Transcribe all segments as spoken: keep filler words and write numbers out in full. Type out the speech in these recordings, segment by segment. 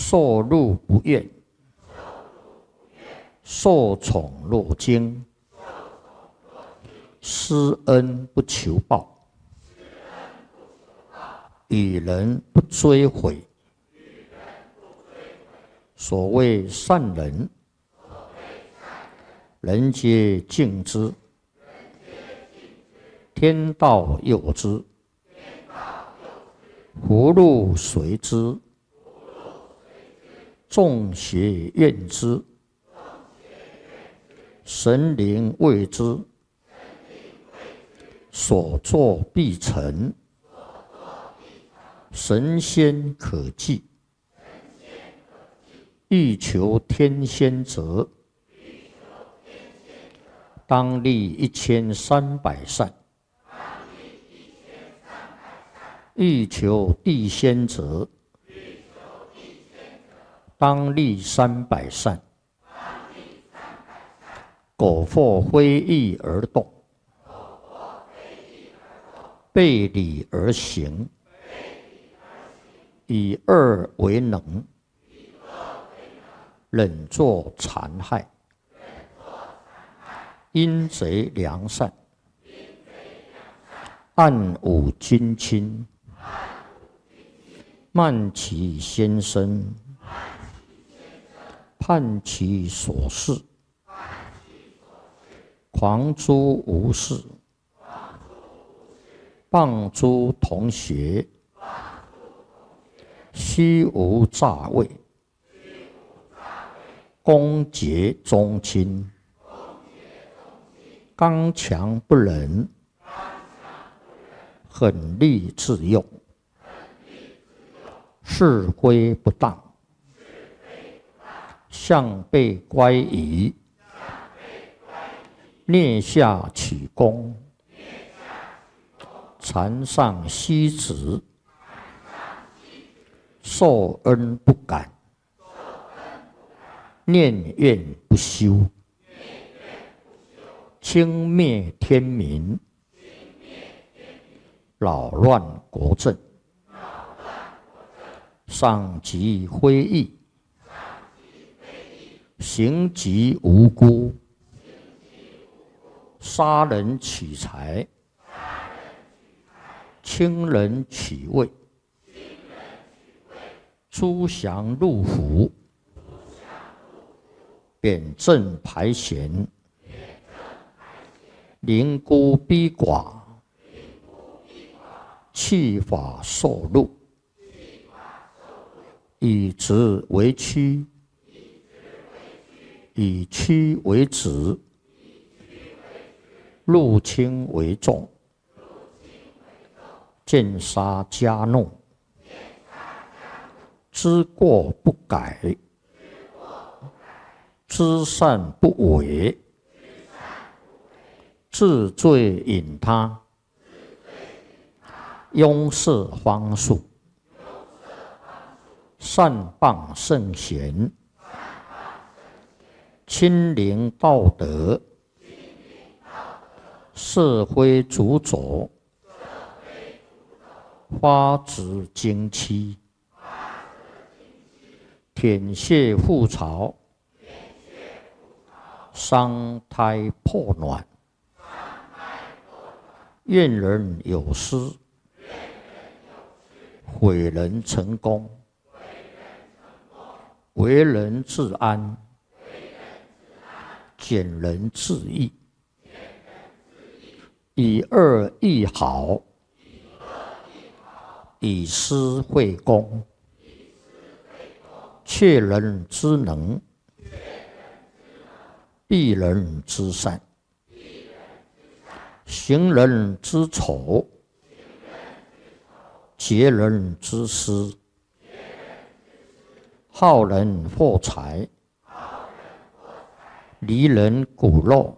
受禄不怨，受宠若惊，施恩不求报，与人不追悔。所谓善人，人皆敬之，天道佑之，福禄随之，众邪怨之，神灵畏之，所作必成，神仙可祭。欲求天仙者，当立一千三百善；欲求地仙者，当立三百善。苟或非义而动，背礼而行，以恶为能，忍作残害，阴贼良善，暗舞君亲，慢其先生，叛其所事，狂诸无事，谤诸同学，虚无诈伪，恭结宗亲，刚强不仁，狠戾自用，是非不当，向背乖疑，蹑下取功，禅上息止，受恩不感，念怨不休，轻蔑天民，扰乱国政，伤及非义，行及无辜，杀人取财，轻人取位，诛降入府，贬正排贤，凌孤逼寡，弃法受禄，以直为曲，以曲为直，入轻为重，见杀加怒，知过不改，知善不为，治罪引他，拥塞方术，善谤圣贤，亲临道德，社会主轴，发指经期，舔血覆巢，伤胎破卵，怨人有失，毁人成功，为人自安，减人自义，以恶易好，以私会公，窃人之能，避人之善，行人之丑，劫人之私，好人获财，离人骨肉，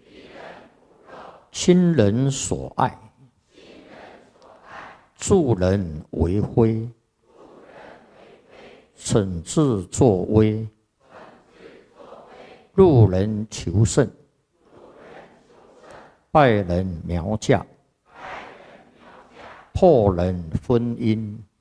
亲人所爱，助人为非，惩治作威，入人求胜，败人苗将，破人婚姻，